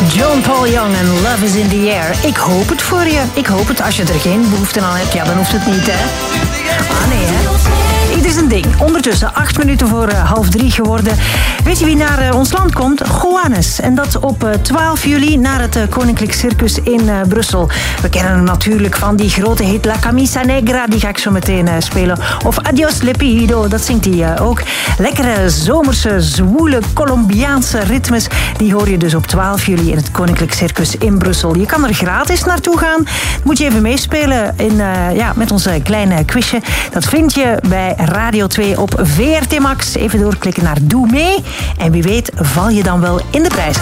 John Paul Young en Love is in the Air. Ik hoop het voor je. Ik hoop het. Als je er geen behoefte aan hebt, ja, dan hoeft het niet, hè. Ah, nee, hè. Ieder zijn ding. Ondertussen 8 minuten voor 2:30 geworden. Weet je wie naar ons land komt? Juanes. En dat op 12 juli naar het Koninklijk Circus in Brussel. We kennen hem natuurlijk van die grote hit La Camisa Negra. Die ga ik zo meteen spelen. Of Adios Lepido. Dat zingt hij ook. Lekkere zomerse, zwoele, Colombiaanse ritmes. Die hoor je dus op 12 juli in het Koninklijk Circus in Brussel. Je kan er gratis naartoe gaan. Moet je even meespelen met ons kleine quizje. Dat vind je bij Radio 2 op VRT Max. Even doorklikken naar Doe Mee. En wie weet val je dan wel in de prijs.